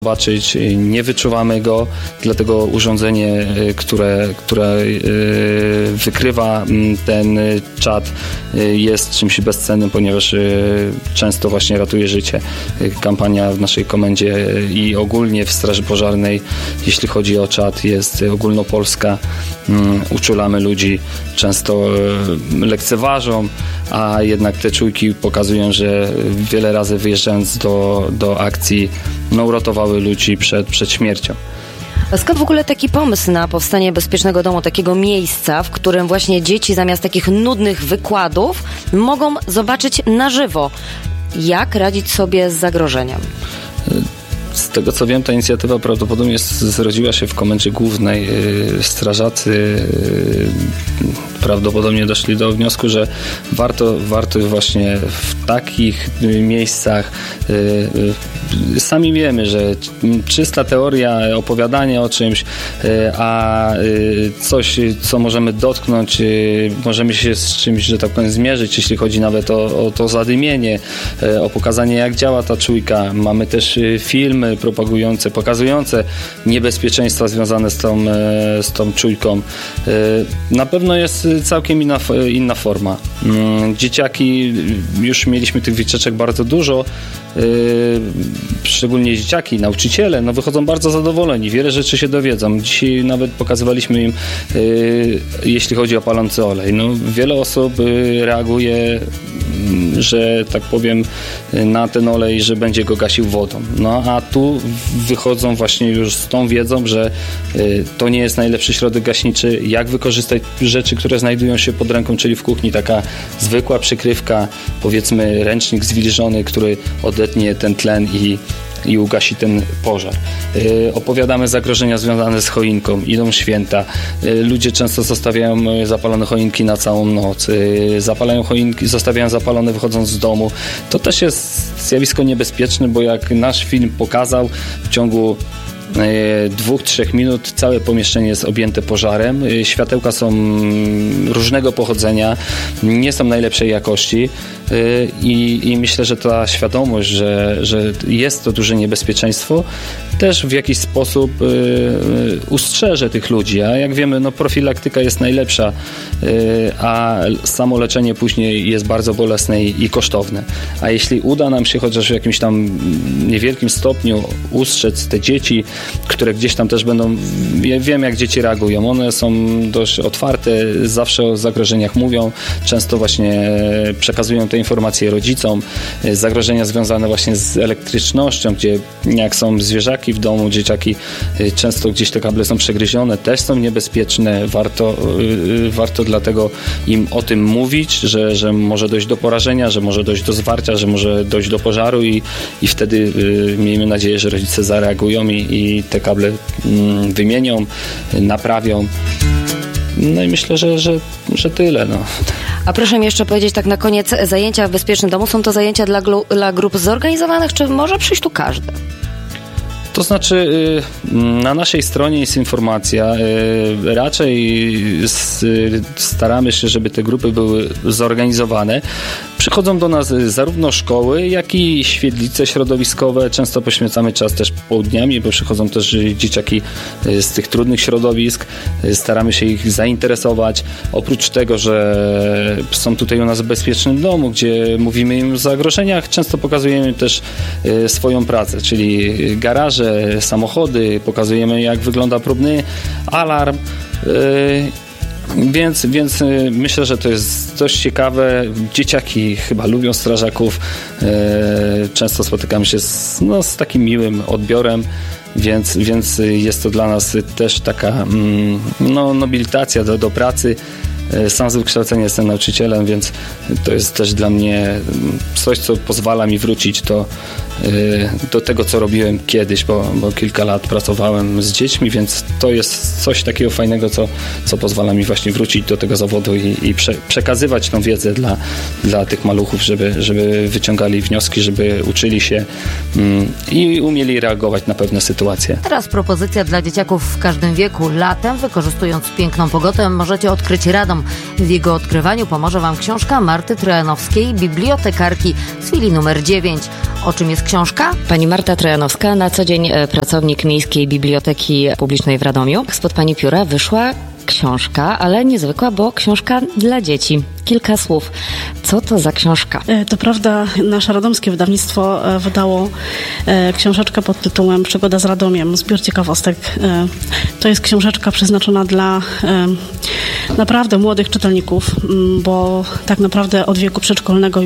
zobaczyć, nie wyczuwamy go, dlatego urządzenie, które wykrywa ten czat, jest czymś bezcennym, ponieważ często właśnie ratuje życie. Kampania w naszej komendzie i ogólnie w Straży Pożarnej, jeśli chodzi o czat, jest ogólnopolska. Uczulamy ludzi, często lekceważą, a jednak te czujki pokazują, że wiele razy wyjeżdżając do akcji, uratowały ludzi przed śmiercią. A skąd w ogóle taki pomysł na powstanie Bezpiecznego Domu, takiego miejsca, w którym właśnie dzieci zamiast takich nudnych wykładów mogą zobaczyć na żywo, jak radzić sobie z zagrożeniem? Z tego co wiem, ta inicjatywa prawdopodobnie zrodziła się w Komendzie Głównej. Strażacy prawdopodobnie doszli do wniosku, że warto właśnie w takich miejscach, sami wiemy, że czysta teoria, opowiadanie o czymś, a coś, co możemy dotknąć, możemy się z czymś, że tak powiem, zmierzyć, jeśli chodzi nawet o to zadymienie, o pokazanie, jak działa ta czujka. Mamy też filmy pokazujące niebezpieczeństwa związane z tą czujką. Na pewno jest całkiem inna forma. Dzieciaki, już mieliśmy tych wycieczek bardzo dużo, szczególnie dzieciaki, nauczyciele, wychodzą bardzo zadowoleni, wiele rzeczy się dowiedzą. Dzisiaj nawet pokazywaliśmy im, jeśli chodzi o palący olej. Wiele osób reaguje, że tak powiem, na ten olej, że będzie go gasił wodą. A tu wychodzą właśnie już z tą wiedzą, że to nie jest najlepszy środek gaśniczy, jak wykorzystać rzeczy, które znajdują się pod ręką, czyli w kuchni taka zwykła przykrywka, powiedzmy ręcznik zwilżony, który odetnie ten tlen i ugasi ten pożar. Opowiadamy zagrożenia związane z choinką, idą święta. Ludzie często zostawiają zapalone choinki na całą noc. Zapalają choinki, zostawiają zapalone wychodząc z domu. To też jest zjawisko niebezpieczne, bo jak nasz film pokazał, w ciągu 2-3 minut całe pomieszczenie jest objęte pożarem. Światełka są różnego pochodzenia, nie są najlepszej jakości i myślę, że ta świadomość, że jest to duże niebezpieczeństwo, też w jakiś sposób ustrzeże tych ludzi. A jak wiemy, profilaktyka jest najlepsza, a samo leczenie później jest bardzo bolesne i kosztowne. A jeśli uda nam się chociaż w jakimś tam niewielkim stopniu ustrzec te dzieci, które gdzieś tam też będą, ja wiem, jak dzieci reagują, one są dość otwarte, zawsze o zagrożeniach mówią, często właśnie przekazują te informacje rodzicom, zagrożenia związane właśnie z elektrycznością, gdzie jak są zwierzaki w domu, dzieciaki, często gdzieś te kable są przegryzione, też są niebezpieczne, warto dlatego im o tym mówić, że może dojść do porażenia, że może dojść do zwarcia, że może dojść do pożaru i wtedy miejmy nadzieję, że rodzice zareagują i te kable wymienią, naprawią. I myślę, że tyle. A proszę mi jeszcze powiedzieć tak na koniec, zajęcia w Bezpiecznym Domu, są to zajęcia dla grup zorganizowanych, czy może przyjść tu każdy? To znaczy, na naszej stronie jest informacja. Raczej staramy się, żeby te grupy były zorganizowane. Przychodzą do nas zarówno szkoły, jak i świetlice środowiskowe. Często poświęcamy czas też południami, bo przychodzą też dzieciaki z tych trudnych środowisk. Staramy się ich zainteresować. Oprócz tego, że są tutaj u nas w Bezpiecznym Domu, gdzie mówimy im o zagrożeniach, często pokazujemy też swoją pracę, czyli garaże, samochody, pokazujemy, jak wygląda próbny alarm. Więc myślę, że to jest dość ciekawe. Dzieciaki chyba lubią strażaków. Często spotykamy się z takim miłym odbiorem, więc jest to dla nas też taka nobilitacja do pracy. Sam z wykształcenia jestem nauczycielem, więc to jest też dla mnie coś, co pozwala mi wrócić do tego, co robiłem kiedyś, bo kilka lat pracowałem z dziećmi, więc to jest coś takiego fajnego, co pozwala mi właśnie wrócić do tego zawodu i przekazywać tą wiedzę dla tych maluchów, żeby wyciągali wnioski, żeby uczyli się i umieli reagować na pewne sytuacje. Teraz propozycja dla dzieciaków w każdym wieku. Latem, wykorzystując piękną pogodę, możecie odkryć Radom. W jego odkrywaniu pomoże Wam książka Marty Trojanowskiej, bibliotekarki z filii numer 9. O czym jest książka? Pani Marta Trojanowska, na co dzień pracownik Miejskiej Biblioteki Publicznej w Radomiu. Spod pani pióra wyszła książka, ale niezwykła, bo książka dla dzieci. Kilka słów. Co to za książka? To prawda, nasze radomskie wydawnictwo wydało książeczkę pod tytułem Przygoda z Radomiem, zbiór ciekawostek. To jest książeczka przeznaczona dla naprawdę młodych czytelników, bo tak naprawdę od wieku przedszkolnego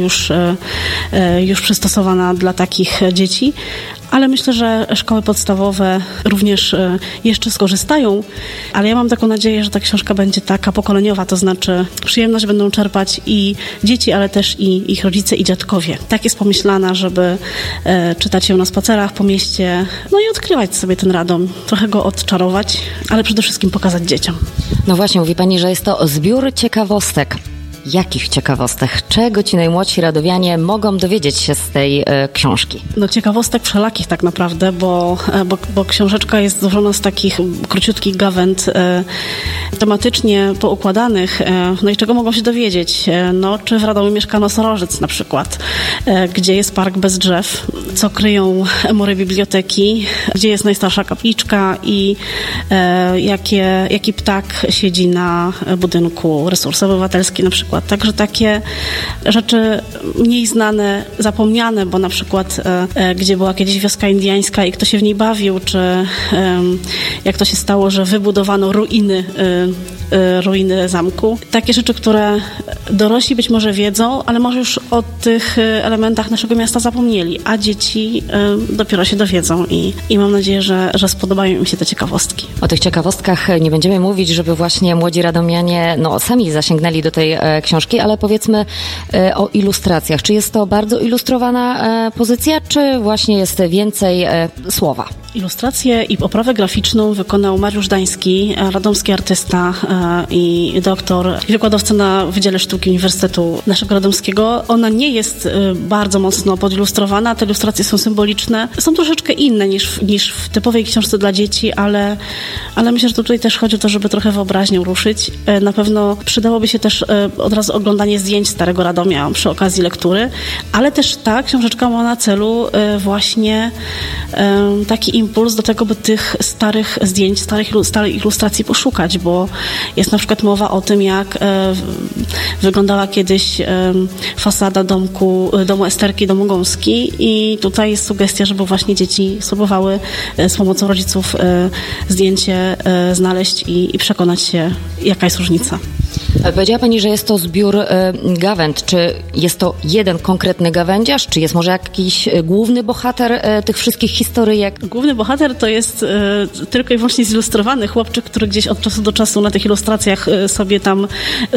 już przystosowana dla takich dzieci. Ale myślę, że szkoły podstawowe również jeszcze skorzystają, ale ja mam taką nadzieję, że ta książka będzie taka pokoleniowa, to znaczy przyjemność będą czerpać i dzieci, ale też i ich rodzice i dziadkowie. Tak jest pomyślana, żeby czytać ją na spacerach po mieście, no i odkrywać sobie ten Radom, trochę go odczarować, ale przede wszystkim pokazać dzieciom. No właśnie, mówi pani, że jest to zbiór ciekawostek. Jakich ciekawostek? Czego ci najmłodsi radowianie mogą dowiedzieć się z tej książki? No ciekawostek wszelakich tak naprawdę, bo książeczka jest złożona z takich króciutkich gawęd tematycznie poukładanych. No i czego mogą się dowiedzieć? No, czy w Radomiu mieszka nosorożec na przykład? Gdzie jest park bez drzew? Co kryją mury biblioteki? Gdzie jest najstarsza kapliczka? I jaki ptak siedzi na budynku Resursy Obywatelskie na przykład? Także takie rzeczy mniej znane, zapomniane, bo na przykład gdzie była kiedyś wioska indyjska i kto się w niej bawił, czy jak to się stało, że wybudowano ruiny zamku. Takie rzeczy, które dorośli być może wiedzą, ale może już o tych elementach naszego miasta zapomnieli, a dzieci dopiero się dowiedzą i mam nadzieję, że spodobają im się te ciekawostki. O tych ciekawostkach nie będziemy mówić, żeby właśnie młodzi radomianie sami zasięgnęli do tej książki, ale powiedzmy o ilustracjach. Czy jest to bardzo ilustrowana pozycja, czy właśnie jest więcej słowa? Ilustrację i oprawę graficzną wykonał Mariusz Dański, radomski artysta i doktor, i wykładowca na Wydziale Sztuki Uniwersytetu naszego radomskiego. Ona nie jest bardzo mocno podilustrowana, te ilustracje są symboliczne. Są troszeczkę inne niż w typowej książce dla dzieci, ale myślę, że tutaj też chodzi o to, żeby trochę wyobraźnią ruszyć. Na pewno przydałoby się też od razu oglądanie zdjęć Starego Radomia przy okazji lektury, ale też ta książeczka ma na celu właśnie taki impuls do tego, by tych starych zdjęć, starych ilustracji poszukać, bo jest na przykład mowa o tym, jak wyglądała kiedyś fasada domu Esterki, domu Gąski i tutaj jest sugestia, żeby właśnie dzieci spróbowały z pomocą rodziców zdjęcie znaleźć i przekonać się, jaka jest różnica. Powiedziała pani, że jest to zbiór gawęd. Czy jest to jeden konkretny gawędziarz, czy jest może jakiś główny bohater tych wszystkich historyjek? Główny bohater to jest tylko i wyłącznie zilustrowany chłopczyk, który gdzieś od czasu do czasu na tych ilustracjach sobie tam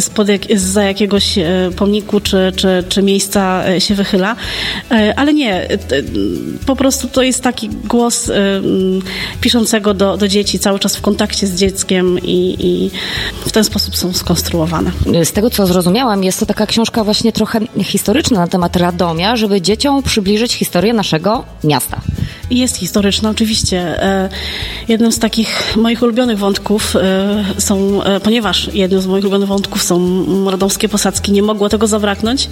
zza jakiegoś pomniku czy miejsca się wychyla. Ale nie, po prostu to jest taki głos piszącego do dzieci, cały czas w kontakcie z dzieckiem i w ten sposób są skonstruowane. Z tego, co zrozumiałam, jest to taka książka właśnie trochę historyczna na temat Radomia, żeby dzieciom przybliżyć historię naszego miasta. Jest historyczna, oczywiście. Jednym z takich moich ulubionych wątków ponieważ jednym z moich ulubionych wątków są radomskie posadzki, nie mogło tego zabraknąć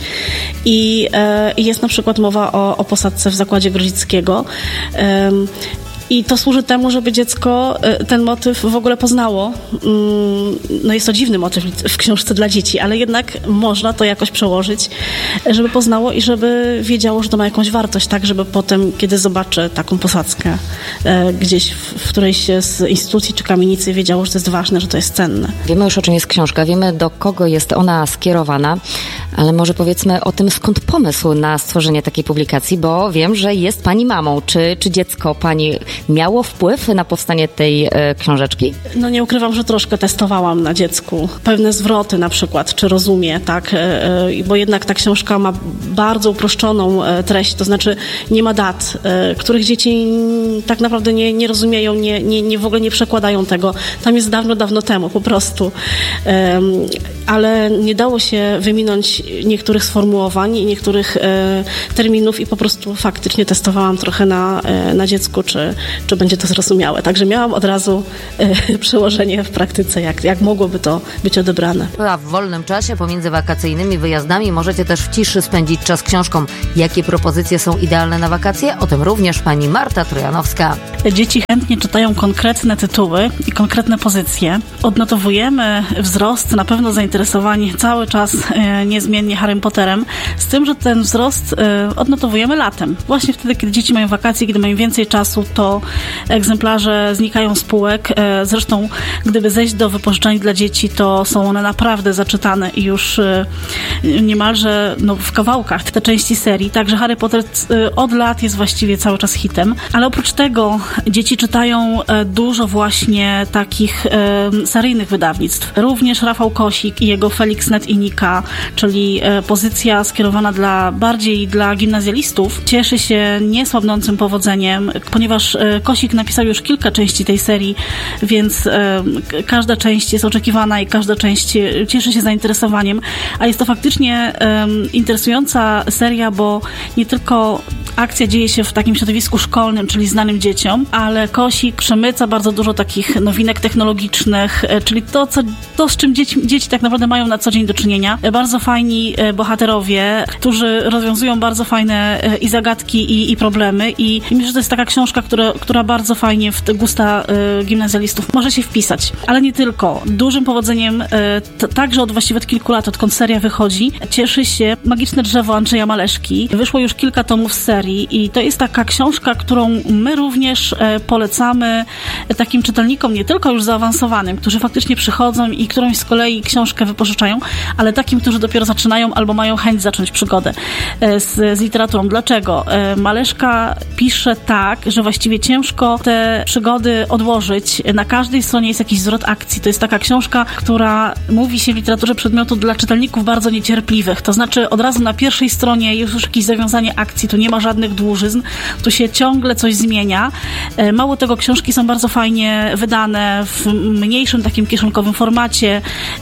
i jest na przykład mowa o posadzce w Zakładzie Grodzickiego. I to służy temu, żeby dziecko ten motyw w ogóle poznało. No jest to dziwny motyw w książce dla dzieci, ale jednak można to jakoś przełożyć, żeby poznało i żeby wiedziało, że to ma jakąś wartość, tak, żeby potem, kiedy zobaczy taką posadzkę gdzieś w którejś z instytucji czy kamienicy, wiedziało, że to jest ważne, że to jest cenne. Wiemy już, o czym jest książka, wiemy, do kogo jest ona skierowana, ale może powiedzmy o tym, skąd pomysł na stworzenie takiej publikacji, bo wiem, że jest pani mamą. Czy dziecko pani miało wpływ na powstanie tej książeczki? No nie ukrywam, że troszkę testowałam na dziecku. Pewne zwroty na przykład, czy rozumie, tak? Bo jednak ta książka ma bardzo uproszczoną treść, to znaczy nie ma dat, których dzieci tak naprawdę nie rozumieją, w ogóle nie przekładają tego. Tam jest dawno temu po prostu. ale nie dało się wyminąć niektórych sformułowań i niektórych terminów i po prostu faktycznie testowałam trochę na dziecku, czy będzie to zrozumiałe. Także miałam od razu przełożenie w praktyce, jak mogłoby to być odebrane. A w wolnym czasie pomiędzy wakacyjnymi wyjazdami możecie też w ciszy spędzić czas książką. Jakie propozycje są idealne na wakacje? O tym również pani Marta Trojanowska. Dzieci chętnie czytają konkretne tytuły i konkretne pozycje. Odnotowujemy wzrost, na pewno zainteresowań cały czas niezmiennie Harrym Potterem, z tym, że ten wzrost odnotowujemy latem. Właśnie wtedy, kiedy dzieci mają wakacje, kiedy mają więcej czasu, to egzemplarze znikają z półek. Zresztą, gdyby zejść do wypożyczalni dla dzieci, to są one naprawdę zaczytane i już niemalże w kawałkach te części serii. Także Harry Potter od lat jest właściwie cały czas hitem. Ale oprócz tego dzieci czytają dużo właśnie takich seryjnych wydawnictw. Również Rafał Kosik i jego Felix, Ned i Nika, czyli pozycja skierowana bardziej dla gimnazjalistów, cieszy się niesłabnącym powodzeniem, ponieważ Kosik napisał już kilka części tej serii, więc każda część jest oczekiwana i każda część cieszy się zainteresowaniem, a jest to faktycznie interesująca seria, bo nie tylko akcja dzieje się w takim środowisku szkolnym, czyli znanym dzieciom, ale Kosik przemyca bardzo dużo takich nowinek technologicznych, czyli to z czym dzieci tak naprawdę mają na co dzień do czynienia. Bardzo fajni bohaterowie, którzy rozwiązują bardzo fajne i zagadki, i problemy i myślę, że to jest taka książka, która bardzo fajnie w te gusta gimnazjalistów może się wpisać. Ale nie tylko. Dużym powodzeniem, także właściwie od kilku lat, odkąd seria wychodzi, cieszy się Magiczne drzewo Andrzeja Maleszki. Wyszło już kilka tomów z serii i to jest taka książka, którą my również polecamy takim czytelnikom, nie tylko już zaawansowanym, którzy faktycznie przychodzą i którąś z kolei książkę wypożyczają, ale takim, którzy dopiero zaczynają albo mają chęć zacząć przygodę z literaturą. Dlaczego? Maleszka pisze tak, że właściwie ciężko te przygody odłożyć. Na każdej stronie jest jakiś zwrot akcji. To jest taka książka, która mówi się w literaturze przedmiotu dla czytelników bardzo niecierpliwych. To znaczy od razu na pierwszej stronie jest już jakieś zawiązanie akcji, tu nie ma żadnych dłużyzn, tu się ciągle coś zmienia. Mało tego, książki są bardzo fajnie wydane w mniejszym takim kieszonkowym formacie,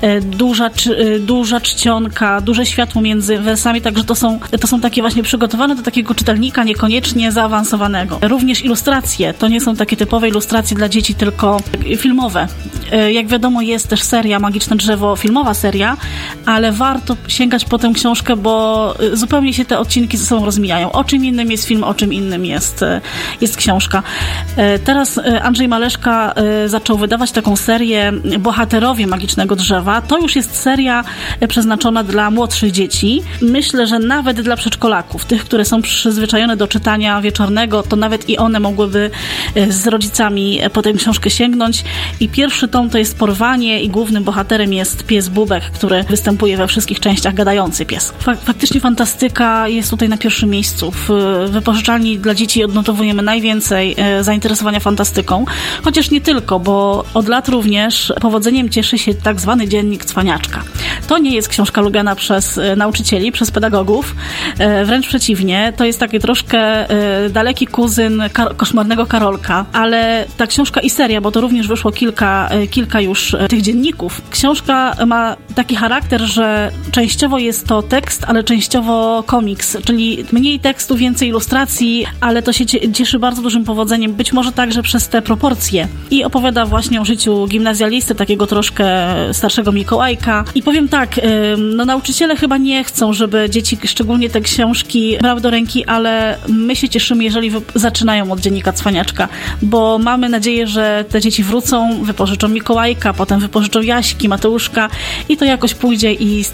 duża czcionka, duże światło między wersami, także to są takie właśnie przygotowane do takiego czytelnika niekoniecznie zaawansowanego. Również ilustracje, to nie są takie typowe ilustracje dla dzieci, tylko filmowe. Jak wiadomo, jest też seria Magiczne drzewo, filmowa seria, ale warto sięgać po tę książkę, bo zupełnie się te odcinki ze sobą rozmijają. O czym innym jest film, o czym innym jest książka. Teraz Andrzej Maleszka zaczął wydawać taką serię Bohaterowie Magicznego drzewa. To już jest seria przeznaczona dla młodszych dzieci. Myślę, że nawet dla przedszkolaków, tych, które są przyzwyczajone do czytania wieczornego, to nawet i one mogłyby z rodzicami po tę książkę sięgnąć. I pierwszy tom to jest Porwanie i głównym bohaterem jest pies Bubek, który występuje we wszystkich częściach, gadający pies. Faktycznie fantastyka jest tutaj na pierwszym miejscu. W wypożyczalni dla dzieci odnotowujemy najwięcej zainteresowania fantastyką, chociaż nie tylko, bo od lat również powodzeniem cieszy się tak zwany Dziennik Cwaniaczka. To nie jest książka lubiana przez nauczycieli, przez pedagogów, wręcz przeciwnie, to jest taki troszkę daleki kuzyn Koszmarnego Karolka, ale ta książka i seria, bo to również wyszło kilka już tych dzienników. Książka ma taki charakter, że częściowo jest to tekst, ale częściowo komiks, czyli mniej tekstu, więcej ilustracji, ale to się cieszy bardzo dużym powodzeniem, być może także przez te proporcje. I opowiada właśnie o życiu gimnazjalisty, takiego troszkę starszego Mikołajka. I powiem tak, nauczyciele chyba nie chcą, żeby dzieci szczególnie te książki brały do ręki, ale my się cieszymy, jeżeli zaczynają od Dziennika Cwaniaczka, bo mamy nadzieję, że te dzieci wrócą, wypożyczą Mikołajka, potem wypożyczą Jaśki, Mateuszka i to jakoś pójdzie i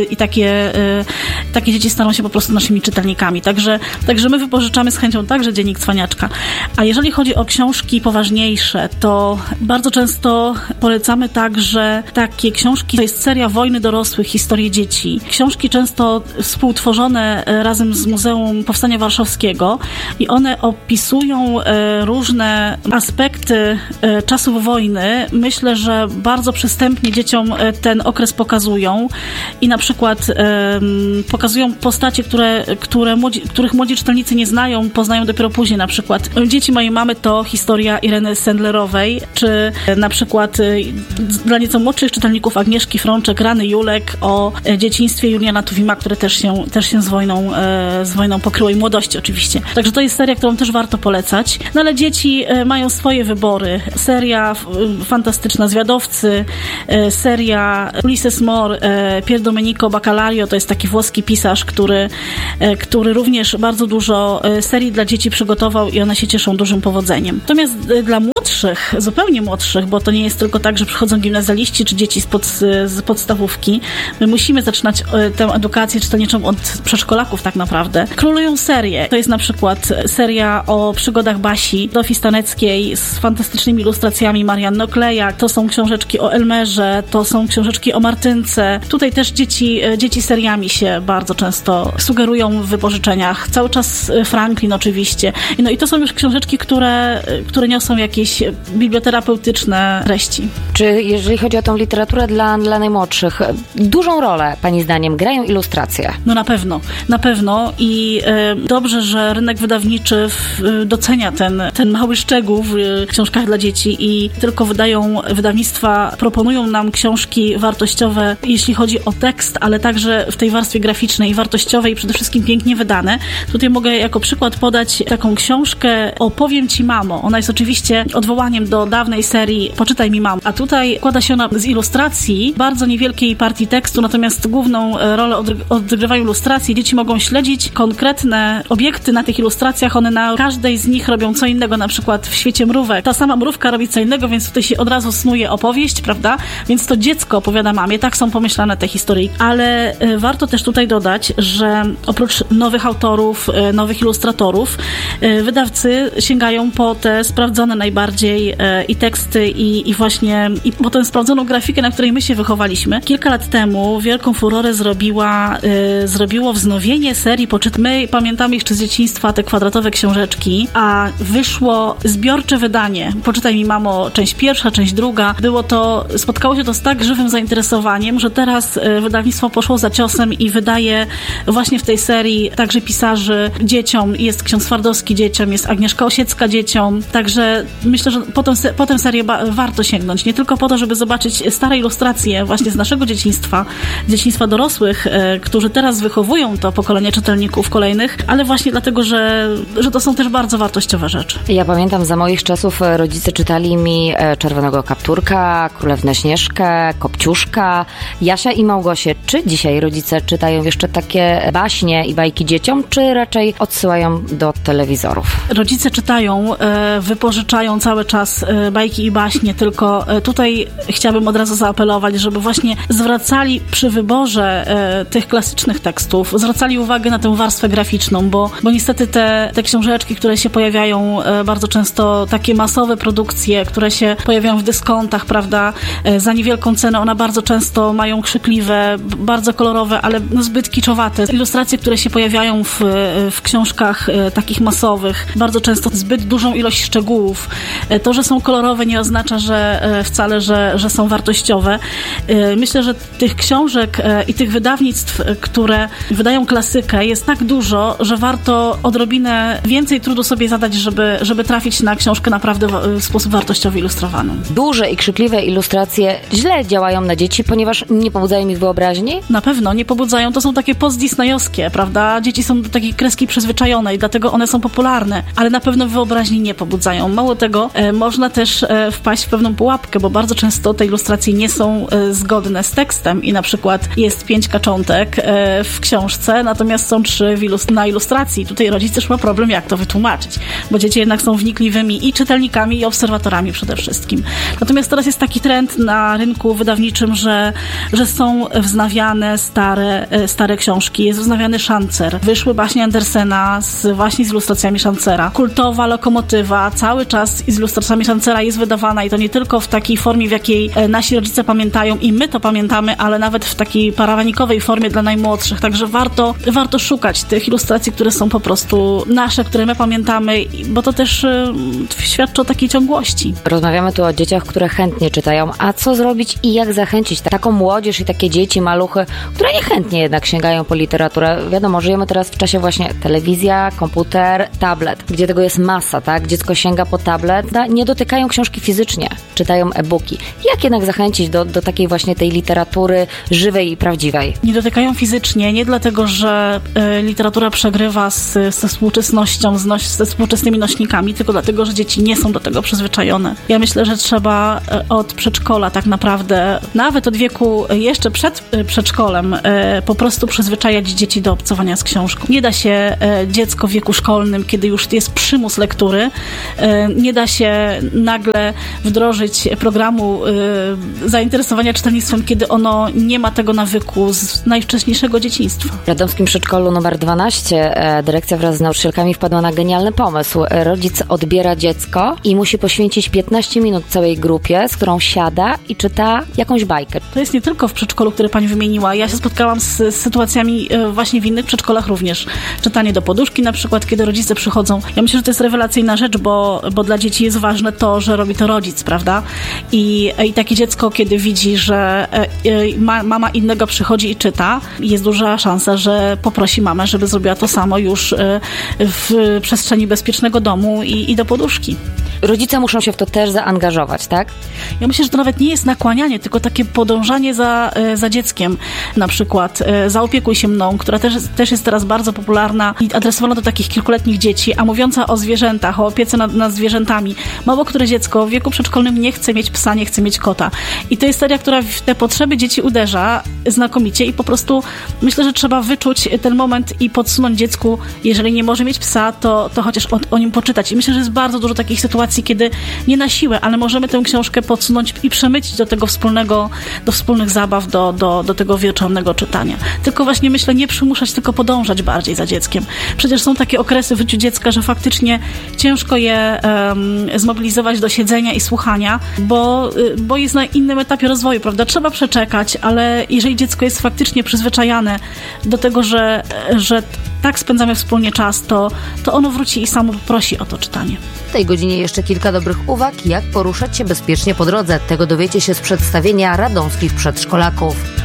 takie dzieci staną się po prostu naszymi czytelnikami. Także my wypożyczamy z chęcią także Dziennik Cwaniaczka. A jeżeli chodzi o książki poważniejsze, to bardzo często polecamy także takie książki, to jest seria Wojny dorosłych, historie dzieci. Książki często współtworzone razem z Muzeum Powstania Warszawskiego i one opisują różne aspekty czasów wojny. Myślę, że bardzo przystępnie dzieciom ten okres pokazują i na przykład pokazują postacie, których młodzi czytelnicy nie znają, poznają dopiero później. Na przykład Dzieci mojej mamy to historia Ireny Sendlerowej, czy na przykład dla nieco młodszych czytelników Agnieszki Frączek, Rany Julek, o dzieciństwie Juliana Tuwima, które też się z wojną pokryło i młodości oczywiście. Także to jest seria, którą też warto polecać. No ale dzieci mają swoje wybory. Seria fantastyczna Zwiadowcy, seria Ulises Mor, Pier Domenico Bacalario, to jest taki włoski pisarz, który również bardzo dużo serii dla dzieci przygotował i one się cieszą dużym powodzeniem. Natomiast dla młodszych, zupełnie młodszych, bo to nie jest tylko tak, że przychodzą gimnazjaliści czy dzieci z podstawówki, my musimy zaczynać tę edukację czytelniczą od przedszkolaków tak naprawdę. Królują serie. To jest na przykład seria o przygodach Basi, Zofii Staneckiej z fantastycznymi ilustracjami Marianny Oklejak. To są książeczki o Elmerze, to są książeczki o Martynce. Tutaj też dzieci seriami się bardzo często sugerują w wypożyczeniach. Cały czas Franklin oczywiście. No i to są już książeczki, które niosą jakieś biblioterapeutyczne treści. Czy jeżeli chodzi o tą literaturę dla najmłodszych, dużą rolę, pani zdaniem, grają ilustracje? No na pewno i dobrze, że rynek wydawniczy docenia ten mały szczegół w książkach dla dzieci i tylko wydawnictwa proponują nam książki wartościowe, jeśli chodzi o tekst, ale także w tej warstwie graficznej i wartościowej i przede wszystkim pięknie wydane. Tutaj mogę jako przykład podać taką książkę Opowiem Ci, mamo. Ona jest oczywiście odwołaniem do dawnej serii Poczytaj mi, mamo. A tutaj składa się ona z ilustracji, bardzo niewielkiej partii tekstu, natomiast główną rolę odgrywają ilustracje. Dzieci mogą śledzić konkretne obiekty na tych ilustracjach. One na każdej z nich robią co innego, na przykład w świecie mrówek. Ta sama mrówka robi co innego, więc tutaj się od razu snuje opowieść, prawda? Więc to dziecko opowiada mamie. Tak są pomyślane te historie. Ale warto też tutaj dodać, że oprócz nowych autorów, nowych ilustratorów, wydawcy sięgają po te sprawdzone najbardziej i teksty i właśnie po tę sprawdzoną grafikę, na której my się wychowaliśmy. Kilka lat temu wielką furorę zrobiło wznowienie serii My pamiętamy jeszcze z dzieciństwa te kwadratowe książeczki, a wyszło zbiorcze wydanie. Poczytaj mi, mamo, część pierwsza, część druga. Spotkało się to z tak żywym zainteresowaniem, że teraz wydawnictwo poszło za ciosem i wydaje właśnie w tej serii także pisarzy dzieciom. Jest ksiądz Twardowski dzieciom, jest Agnieszka Osiecka dzieciom. Także myślę, że po tę serię warto sięgnąć. Nie tylko po to, żeby zobaczyć stare ilustracje właśnie z naszego dzieciństwa dorosłych, którzy teraz wychowują to pokolenie czytelników kolejnych, ale właśnie dlatego, że to są też bardzo wartościowe rzeczy. Ja pamiętam, za moich czasów rodzice czytali mi Czerwonego Kapturka, Królewnę Śnieżkę, Kopciuszka, Jasia i Małgosię. Czy dzisiaj rodzice czytają jeszcze takie baśnie i bajki dzieciom, czy raczej odsyłają do telewizorów? Rodzice czytają, wypożyczają cały czas bajki i baśnie, tylko tutaj chciałabym od razu zaapelować, żeby właśnie zwracali przy wyborze tych klasycznych tekstów, zwracali uwagę na tę warstwę graficzną, bo niestety te książeczki, które się pojawiają bardzo często, takie masowe produkcje, które się pojawiają w dyskontach, prawda, za niewielką cenę, one bardzo często mają krzykliwe, bardzo kolorowe, ale zbyt kiczowate ilustracje, które się pojawiają w książkach takich masowych, bardzo często zbyt dużą ilość szczegółów. To, że są kolorowe, nie oznacza, że wcale, że są wartościowe. Myślę, że tych książek i tych wydawnictw, które wydają klasykę, jest tak dużo, że warto odrobinę więcej trudu sobie zadać, żeby trafić na książkę naprawdę w sposób wartościowy ilustrowaną. Duże i krzykliwe ilustracje źle działają na dzieci, ponieważ nie pobudzają ich wyobraźni? Na pewno nie pobudzają. To są takie post-disneyowskie, prawda? Dzieci są do takiej kreski przyzwyczajone i dlatego one są popularne, ale na pewno wyobraźni nie pobudzają. Mało tego, można też wpaść w pewną pułapkę, bo bardzo często te ilustracje nie są zgodne z tekstem i na przykład jest 5 kaczątek w książce, natomiast są 3 na ilustracji. Tutaj rodzic też ma problem, jak to wytłumaczyć, bo dzieci jednak są wnikliwymi i czytelnikami, i obserwatorami przede wszystkim. Natomiast teraz jest taki trend na rynku wydawniczym, że są wznawiane stare książki. Jest wznawiany Szancer. Wyszły baśnie Andersena właśnie z ilustracjami Szancera. Kultowa Lokomotywa cały czas z ilustracjami Szancera jest wydawana i to nie tylko w takiej formie, w jakiej nasi rodzice pamiętają i my to pamiętamy, ale nawet w takiej parawanikowej formie dla najmłodszych. Także warto szukać tych ilustracji, które są po prostu nasze, które my pamiętamy, bo to też świadczy o takiej ciągłości. Rozmawiamy tu o dzieciach, które chętnie czytają. A co zrobić i jak zachęcić taką młodzież i takie dzieci, maluchy, które niechętnie jednak sięgają po literaturę? Wiadomo, żyjemy teraz w czasie właśnie telewizja, komputer, tablet, gdzie tego jest masa, tak? Dziecko sięga po tablet, nie dotykają książki fizycznie. czytają e-booki. Jak jednak zachęcić do takiej właśnie tej literatury żywej i prawdziwej? Nie dotykają fizycznie, nie dlatego, że literatura przegrywa ze współczesnością, ze współczesnymi nośnikami, tylko dlatego, że dzieci nie są do tego przyzwyczajone. Ja myślę, że trzeba od przedszkola tak naprawdę, nawet od wieku jeszcze przed przedszkolem, po prostu przyzwyczajać dzieci do obcowania z książką. Nie da się dziecko w wieku szkolnym, kiedy już jest przymus lektury, nie da się nagle wdrożyć programu zainteresowania czytelnictwem, kiedy ono nie ma tego nawyku z najwcześniejszego dzieciństwa. W radomskim przedszkolu numer 12 dyrekcja wraz z nauczycielkami wpadła na genialny pomysł. Rodzic odbiera dziecko i musi poświęcić 15 minut całej grupie, z którą siada i czyta jakąś bajkę. To jest nie tylko w przedszkolu, które pani wymieniła. Ja się spotkałam z sytuacjami właśnie w innych przedszkolach również. Czytanie do poduszki na przykład, kiedy rodzice przychodzą. Ja myślę, że to jest rewelacyjna rzecz, bo dla dzieci jest ważne to, że robi to rodzic, prawda? I takie dziecko, kiedy widzi, że mama innego przychodzi i czyta, jest duża szansa, że poprosi mamę, żeby zrobiła to samo już w przestrzeni bezpiecznego domu i do poduszki. Rodzice muszą się w to też zaangażować, tak? Ja myślę, że to nawet nie jest nakłanianie, tylko takie podążanie za dzieckiem. Na przykład Zaopiekuj się mną, która też jest teraz bardzo popularna i adresowana do takich kilkuletnich dzieci, a mówiąca o zwierzętach, o opiece nad zwierzętami. Mało które dziecko w wieku przedszkolnym nie chce mieć psa, nie chce mieć kota. I to jest seria, która w te potrzeby dzieci uderza znakomicie i po prostu myślę, że trzeba wyczuć ten moment i podsunąć dziecku, jeżeli nie może mieć psa, to chociaż o nim poczytać. I myślę, że jest bardzo dużo takich sytuacji, kiedy nie na siłę, ale możemy tę książkę podsunąć i przemycić do wspólnych zabaw, do tego wieczornego czytania. Tylko właśnie myślę, nie przymuszać, tylko podążać bardziej za dzieckiem. Przecież są takie okresy w życiu dziecka, że faktycznie ciężko je zmobilizować do siedzenia i słuchania, bo jest na innym etapie rozwoju, prawda? Trzeba przeczekać, ale jeżeli dziecko jest faktycznie przyzwyczajane do tego, że tak spędzamy wspólnie czas, to ono wróci i samo prosi o to czytanie. W tej godzinie jeszcze kilka dobrych uwag, jak poruszać się bezpiecznie po drodze. Tego dowiecie się z przedstawienia radomskich przedszkolaków.